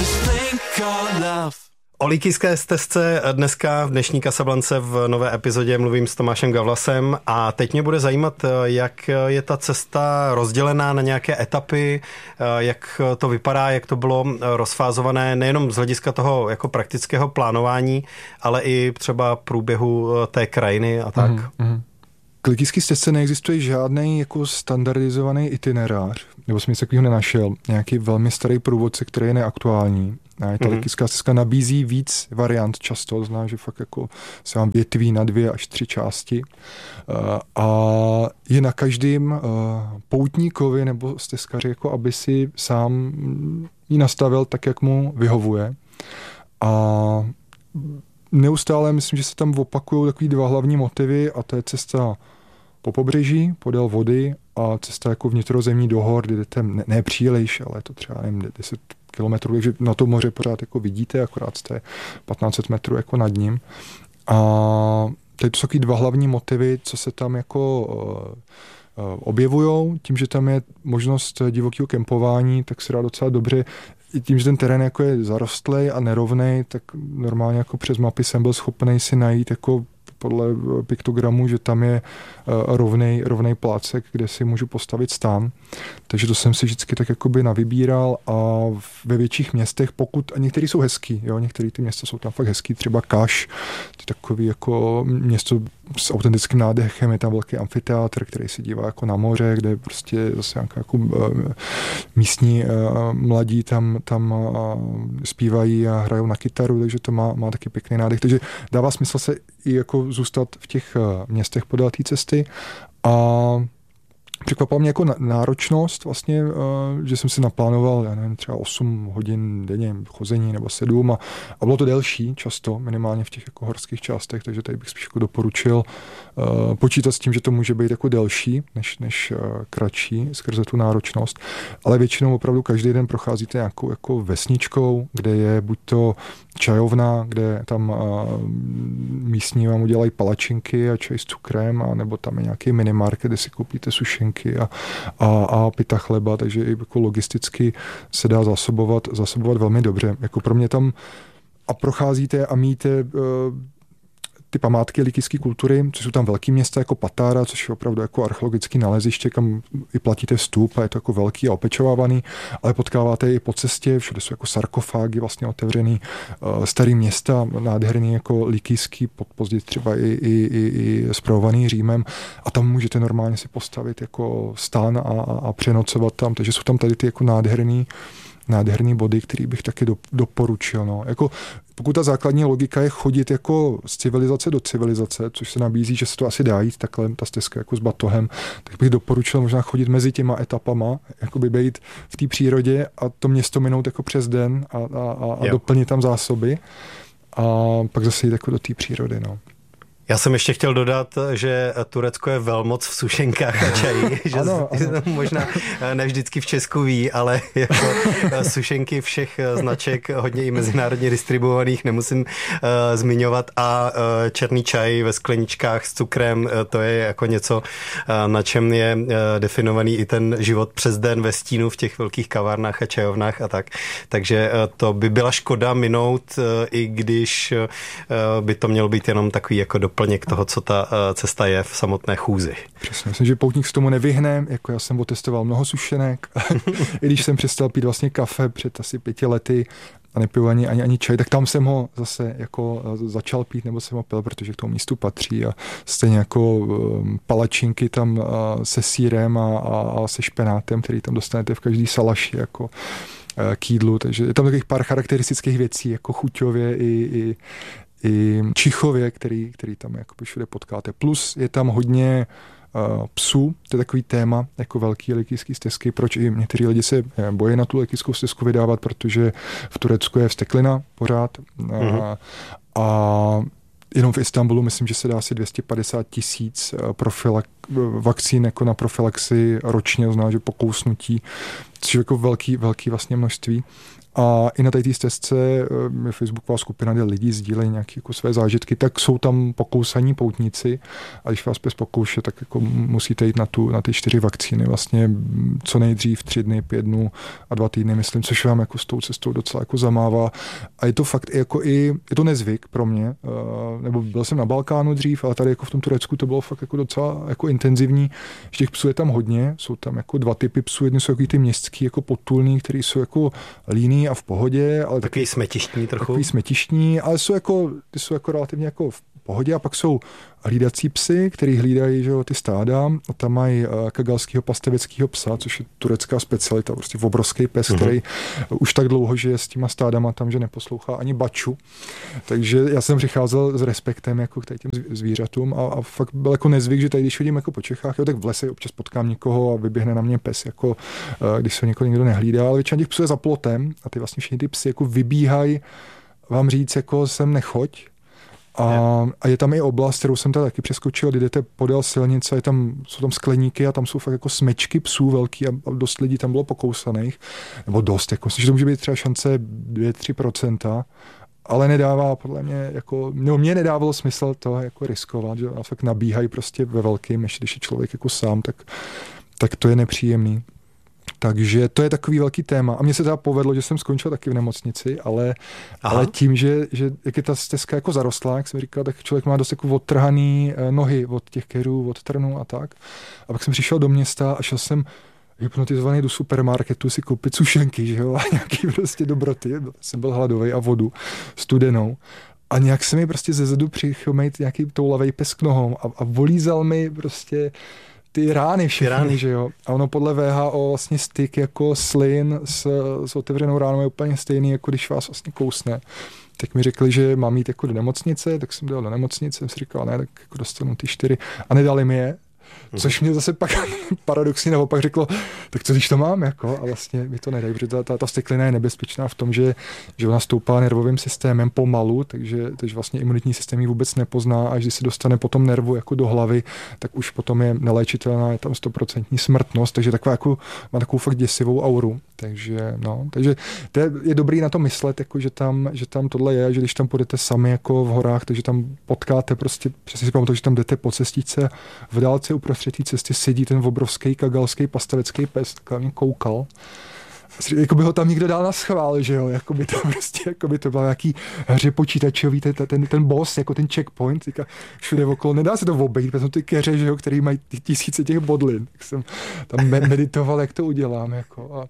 O Likijské stezce dneska v dnešní Kasablance v nové epizodě mluvím s Tomášem Gavlasem a teď mě bude zajímat, jak je ta cesta rozdělená na nějaké etapy, jak to vypadá, jak to bylo rozfázované nejenom z hlediska toho jako praktického plánování, ale i třeba průběhu té krajiny a tak. K Likijské stezce neexistuje žádný jako standardizovaný itinerář, nebo jsem nic takového nenašel. Nějaký velmi starý průvodce, který je neaktuální. Ta Likijská stezka nabízí víc variant často, to znamená, že fakt jako se vám větví na 2 až 3 části. A je na každém poutníkovi nebo stezkaři, jako aby si sám ji nastavil tak, jak mu vyhovuje. A neustále myslím, že se tam opakují takový 2 hlavní motivy a to je cesta po pobřeží, podél vody a cesta jako vnitrozemí do hor, kde jdete ne příliš, ale to třeba nevím, 10 kilometrů, takže na to moře pořád jako vidíte, akorát jste 1500 metrů jako nad ním. A tady to jsou takový 2 hlavní motivy, co se tam jako objevujou. Tím, že tam je možnost divokého kempování, tak se dá docela dobře. I tím, že ten terén jako je zarostlej a nerovnej, tak normálně jako přes mapy jsem byl schopný si najít jako podle piktogramu, že tam je rovnej plácek, kde si můžu postavit stán. Takže to jsem si vždycky tak jakoby navybíral a ve větších městech, a některý jsou hezký, jo, některý ty města jsou tam fakt hezký, třeba Kaš, takový jako město s autentickým nádechem, je tam velký amfiteátr, který se dívá jako na moře, kde prostě zase jako místní mladí tam zpívají a hrajou na kytaru, takže to má taky pěkný nádech. Takže dává smysl se i jako zůstat v těch městech podél té cesty a překvapila mě jako náročnost vlastně, že jsem si naplánoval, já nevím, třeba 8 hodin denně chození nebo 7 a bylo to delší často, minimálně v těch jako horských částech, takže tady bych spíš jako doporučil počítat s tím, že to může být jako delší než kratší skrze tu náročnost, ale většinou opravdu každý den procházíte nějakou jako vesničkou, kde je buď to čajovna, kde tam místní vám udělají palačinky a čaj s cukrem, a nebo tam je nějaký minimarket, kde si koupíte sušenky a pita chleba, takže i jako logisticky se dá zásobovat velmi dobře. Jako pro mě tam a procházíte a míjíte ty památky likijské kultury, což jsou tam velký města jako Patára, což je opravdu jako archeologické naleziště, kam i platíte vstup a je to jako velký a opečovávaný, ale potkáváte i po cestě, všude jsou jako sarkofágy vlastně otevřený, starý města, nádherný jako likijský, později třeba i spravovaný Římem a tam můžete normálně si postavit jako stán a přenocovat tam, takže jsou tam tady ty jako nádherný body, který bych taky doporučil. No. Jako, pokud ta základní logika je chodit jako z civilizace do civilizace, což se nabízí, že se to asi dá jít takhle, ta stezka jako s batohem, tak bych doporučil možná chodit mezi těma etapama, jakoby být v té přírodě a to město minout jako přes den a doplnit tam zásoby a pak zase jít jako do té přírody. No. Já jsem ještě chtěl dodat, že Turecko je velmoc v sušenkách a čaji, že ano. Možná ne vždycky v Česku ví, ale jako sušenky všech značek, hodně i mezinárodně distribuovaných, nemusím zmiňovat a černý čaj ve skleničkách s cukrem, to je jako něco, na čem je definovaný i ten život přes den ve stínu v těch velkých kavárnách a čajovnách a tak. Takže to by byla škoda minout, i když by to mělo být jenom takový jako doplněk toho, co ta cesta je v samotné chůzi. Přesně, myslím, že poutník se tomu nevyhne, jako já jsem otestoval mnoho sušenek, i když jsem přestal pít vlastně kafe před asi 5 lety a nepiju ani čaj, tak tam jsem ho zase jako začal pít, nebo jsem ho pil, protože k tomu místu patří a stejně jako palačinky tam se sýrem a se špenátem, který tam dostanete v každý salaši jako k jídlu, takže je tam takových pár charakteristických věcí, jako chuťově i čichově, který tam jakoby všude potkáte. Plus je tam hodně psů, to je takový téma, jako velký likijský stezky, proč i někteří lidi se bojí na tu likijskou stezku vydávat, protože v Turecku je vzteklina pořád a jenom v Istanbulu myslím, že se dá asi 250 000 vakcín jako na profilaxi ročně, znamená, že po kousnutí, což je jako velký vlastně množství. A i na té stezce je facebooková skupina, kde lidi sdílejí nějaké jako své zážitky, tak jsou tam pokousaní poutníci a když vás pes pokouše, tak jako musíte jít na ty 4 vakcíny vlastně co nejdřív 3 dny, 5 dnů a 2 týdny, myslím, což vám jako s tou cestou docela jako zamává. A je to fakt je to nezvyk pro mě, nebo byl jsem na Balkánu dřív, ale tady jako v tom Turecku to bylo fakt jako docela jako intenzivní. Že těch psů je tam hodně, jsou tam jako 2 typy psů, jedni jsou jako ty městský, jako potulný, který jsou jako líný a v pohodě, ale takový smetištní trochu. Takový smetištní, ale ty jsou jako relativně jako v pohodě a pak jsou hlídací psy, který hlídají, že jo, ty stáda a tam mají kagalského pasteveckého psa, což je turecká specialita, prostě obrovský pes, který už tak dlouho žije s těma stádama tam, že neposlouchá ani baču. Takže já jsem přicházel s respektem jako k těm zvířatům a fakt byl jako nezvyk, že tady, když chodím jako po Čechách, jo, tak v lese občas potkám někoho a vyběhne na mě pes, jako když se někoho někdo nehlídá, ale většina těch psů je za plotem a ty vlastně všichni ty psy jako vybíhají vám říct, jako sem nechoď. A je tam i oblast, kterou jsem tady taky přeskočil, kdy jdete podél silnice, jsou tam skleníky a tam jsou fakt jako smečky psů velký a dost lidí tam bylo pokousaných. Nebo dost, jako, že to může být třeba šance 2-3%, ale nedává podle mě, jako, mě nedávalo smysl to jako riskovat, že fakt nabíhají prostě ve velkým, ještě když je člověk jako sám, tak to je nepříjemný. Takže to je takový velký téma. A mně se teda povedlo, že jsem skončil taky v nemocnici, ale tím, že jak je ta stezka jako zarostlá, jak jsem říkal, tak člověk má dost jako odtrhaný nohy od těch kerů, od trnů a tak. A pak jsem přišel do města a šel jsem hypnotizovaný do supermarketu si koupit sušenky, že jo, a nějaký prostě dobroty. Jsem byl hladový a vodu studenou. A nějak se mi prostě ze zadu přichomejt nějaký toulavej pes k nohou a volízal mi prostě ty rány všechny, že jo. A ono podle VHO vlastně styk jako slin s otevřenou ránou je úplně stejný, jako když vás vlastně kousne. Tak mi řekli, že mám jít jako do nemocnice, tak jsem dal do nemocnice, jsem si říkal, ne, tak jako dostanu ty 4 a nedali mi je. Což mě zase pak paradoxně naopak řeklo, tak co když to mám, jako, a vlastně mi to nedají, protože ta steklina je nebezpečná v tom, že ona stoupá nervovým systémem pomalu, takže vlastně imunitní systém ji vůbec nepozná a když se dostane po tom nervu jako do hlavy, tak už potom je neléčitelná, je tam 100% smrtnost, takže taková jako, má takovou fakt děsivou auru. Takže to je dobrý na to myslet, jako, že tam tohle je, že když tam půjdete sami jako v horách, takže tam potkáte prostě, přesně si pamatuju, že tam jdete po cestičce, v dálce uprostřed té cesty sedí ten obrovský kagalský pastevecký pes, tak mě koukal. Jako by ho tam někdo dal na schvál, že jo, jako by to prostě, jako by to byl nějaký hře počítačový, ten boss, jako ten checkpoint, teďka všude okolo, nedá se to obejít, protože jsou ty keře, že jo, který mají tisíce těch bodlin, tak jsem tam meditoval, jak to udělám, jako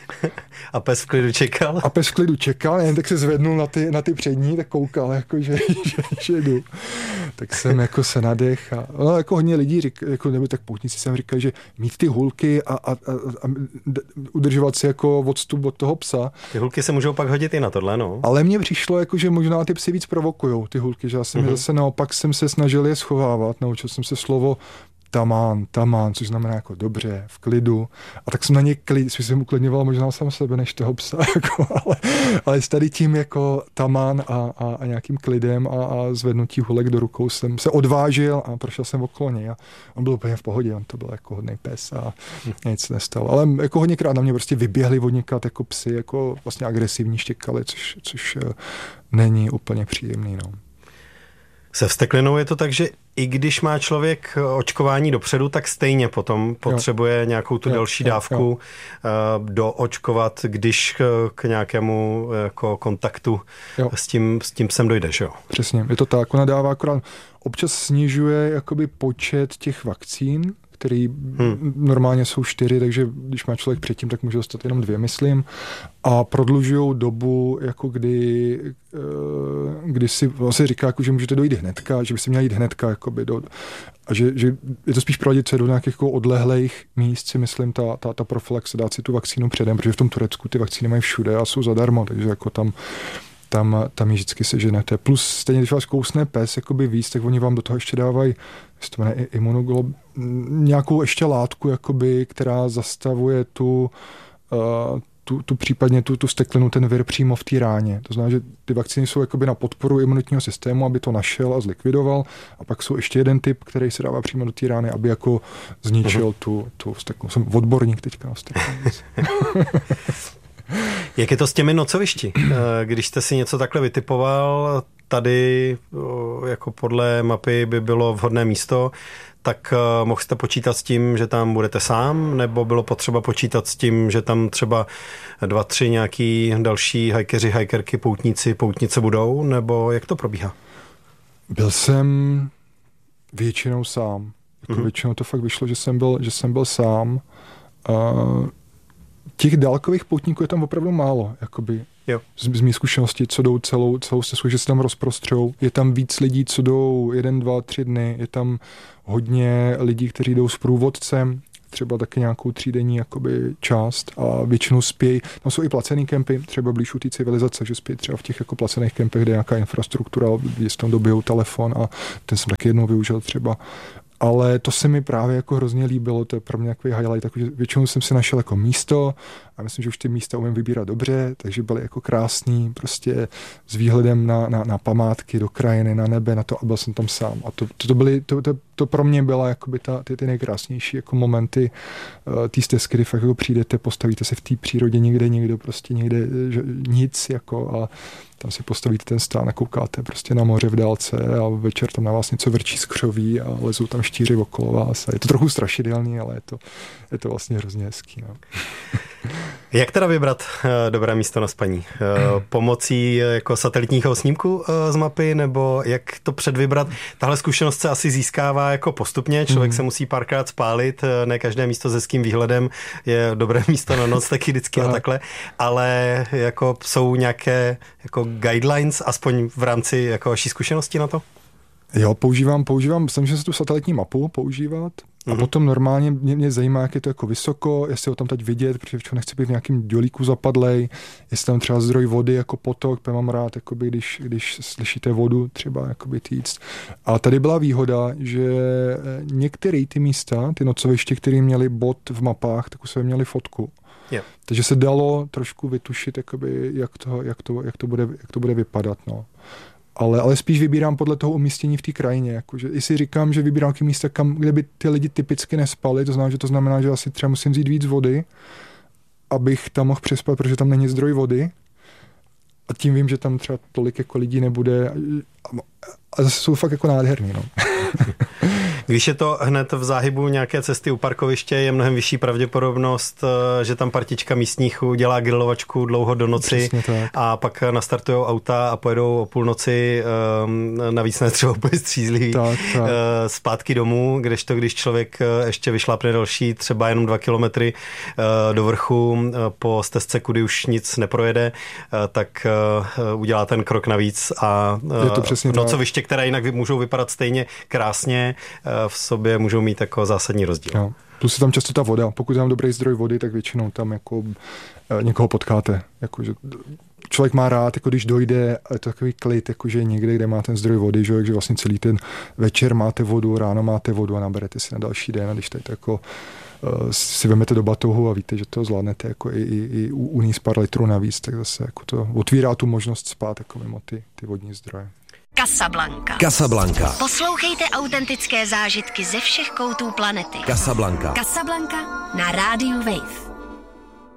a pes v klidu čekal? A pes v klidu čekal, jen tak se zvednul na ty přední, tak koukal, jako, že jdu. Tak jsem jako se nadech a jako hodně lidí jako, nebo tak poutníci jsem říkal, že mít ty hulky a udržovat si jako odstup od toho psa. Ty hulky se můžou pak hodit i na tohle, no. Ale mně přišlo, jako, že možná ty psy víc provokujou, ty hulky, že já jsem zase naopak jsem se snažil je schovávat, naučil jsem se slovo tamán, což znamená jako dobře, v klidu. A tak jsem na ně jsem uklidňoval možná sám sebe než toho psa, jako, ale s tady tím jako tamán a nějakým klidem a zvednutí hulek do rukou jsem se odvážil a prošel jsem okolo něj a on byl úplně v pohodě, on to byl jako hodnej pes a nic se nestalo. Ale jako hodněkrát na mě prostě vyběhli odněkat jako psy, jako vlastně agresivní štěkali, což není úplně příjemný, no. Se vzteklinou je to tak, že i když má člověk očkování dopředu, tak stejně potom potřebuje nějakou tu další dávku doočkovat, když k nějakému jako kontaktu s tím psem dojdeš, jo? Přesně, je to tak. Ona dává akorát, občas snižuje jakoby počet těch vakcín, který normálně jsou 4, takže když má člověk předtím, tak může dostat jenom 2, myslím. A prodlužujou dobu, jako kdy si vlastně říká, jako, že můžete dojít hnedka, že by si měl jít hnedka, jakoby a že je to spíš provádět se do nějakých jako odlehlejch míst, si myslím, ta profilaxe, dát si tu vakcínu předem, protože v tom Turecku ty vakcíny mají všude a jsou zadarmo, takže jako tam ji vždycky seženete. Plus stejně, když vás kousne pes jakoby víc, tak oni vám do toho ještě dávají nějakou ještě látku, jakoby, která zastavuje tu případně tu steklinu, ten vir přímo v té ráně. To znamená, že ty vakcíny jsou jakoby na podporu imunitního systému, aby to našel a zlikvidoval. A pak jsou ještě jeden typ, který se dává přímo do té rány, aby jako zničil tu steklinu. Jsem odborník teďka na steklinu. Jak je to s těmi nocovišti? Když jste si něco takhle vytipoval, tady jako podle mapy by bylo vhodné místo, tak mohl jste počítat s tím, že tam budete sám, nebo bylo potřeba počítat s tím, že tam třeba 2-3 nějaký další hajkeři, hajkerky, poutnice budou, nebo jak to probíhá? Byl jsem většinou sám. Jako většinou to fakt vyšlo, že jsem byl sám. Těch dálkových poutníků je tam opravdu málo, jakoby. Jo. Z mých zkušeností, co jdou celou stezku, že se tam rozprostřou. Je tam víc lidí, co jdou 1, 2, 3 dny. Je tam hodně lidí, kteří jdou s průvodcem, třeba taky nějakou 3denní jakoby část a většinou spějí. Tam jsou i placený kempy, třeba blíž u té civilizace, že spějí třeba v těch jako placených kempech, kde je nějaká infrastruktura, kde tam dobijou telefon a ten jsem taky jednou využil třeba. Ale to se mi právě jako hrozně líbilo, to je pro mě takový highlight, takže většinou jsem si našel jako místo a myslím, že už ty místa umím vybírat dobře, takže byly jako krásný, prostě s výhledem na památky, do krajiny, na nebe, na to a byl jsem tam sám. A to pro mě byla jakoby ty nejkrásnější jako momenty té stezky, kdy fakt jako přijdete, postavíte se v té přírodě někde prostě někde nic jako a tam si postavíte ten stán a koukáte prostě na moře v dálce a večer tam na vás něco vrčí z křoví a lezou tam štíři okolo vás. A je to trochu strašidelný, ale je to vlastně hrozně hezký. No. Jak teda vybrat dobré místo na spaní? Pomocí jako satelitního snímku z mapy, nebo jak to předvybrat? Tahle zkušenost se asi získává jako postupně, člověk se musí párkrát spálit, ne každé místo s hezkým výhledem je dobré místo na noc, taky vždycky a takhle, ale jako jsou nějaké jako guidelines, aspoň v rámci jako vaší zkušenosti na to? Jo, používám, snažím se tu satelitní mapu používat a potom normálně mě zajímá, jak je to jako vysoko, jestli ho tam teď vidět, protože nechci být v nějakým dělíku zapadlej, jestli tam třeba zdroj vody jako potok, mám rád, jakoby, když slyšíte vodu třeba jakoby týct. A tady byla výhoda, že některé ty místa, ty nocoviště, které měly bod v mapách, tak už jsme měli fotku. Yeah. Takže se dalo trošku vytušit, jakoby, jak to bude vypadat. No. Ale spíš vybírám podle toho umístění v té krajině. Jakože, i si říkám, že vybírám ty místa, kde by ty lidi typicky nespali, to znamená, že asi třeba musím vzít víc vody, abych tam mohl přespat, protože tam není zdroj vody. A tím vím, že tam třeba tolik jako lidí nebude. A zase jsou fakt jako nádherný. No. Když je to hned v záhybu nějaké cesty u parkoviště, je mnohem vyšší pravděpodobnost, že tam partička místních udělá grilovačku dlouho do noci a pak nastartujou auta a pojedou o půlnoci, navíc ne třeba úplně střízlivý, zpátky domů, kdežto když člověk ještě vyšlápne další třeba jenom 2 kilometry do vrchu po stezce, kudy už nic neprojede, tak udělá ten krok navíc a nocoviště, které jinak můžou vypadat stejně krásně, v sobě můžou mít jako zásadní rozdíl. Jo. Plus je tam často ta voda. Pokud je tam dobrý zdroj vody, tak většinou tam jako někoho potkáte. Jako, že člověk má rád, jako když dojde, je to takový klid, jakože někde, kde má ten zdroj vody, že vlastně celý ten večer máte vodu, ráno máte vodu a naberete si na další den. A když tady jako si vemete do batohu a víte, že to zvládnete jako i uníst pár litrů navíc, tak zase jako to otvírá tu možnost spát jako mimo ty vodní zdroje. Casablanca. Poslouchejte autentické zážitky ze všech koutů planety. Casablanca na rádiu Wave.